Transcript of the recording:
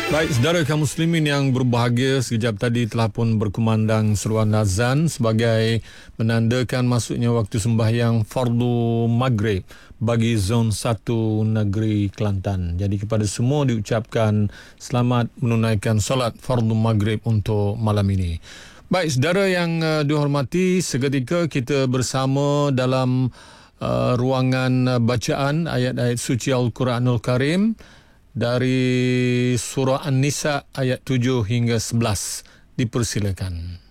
Baik, saudara kaum muslimin yang berbahagia, sekejap tadi telah pun berkumandang seruan azan sebagai menandakan masuknya waktu sembahyang fardu maghrib bagi zon 1 negeri Kelantan. Jadi kepada semua diucapkan selamat menunaikan solat fardu maghrib untuk malam ini. Baik, saudara yang dihormati, seketika kita bersama dalam ruangan bacaan ayat-ayat suci Al-Quranul Karim dari surah An-Nisa ayat 7 hingga 11. Dipersilakan.